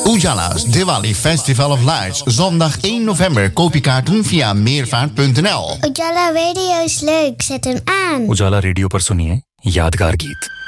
Ujala's Diwali Festival of Lights. Zondag 1 november. Koop je kaarten via meervaart.nl. Ujala Radio is leuk, zet hem aan. उजाला रेडियो पर सुनिए यादगार गीत।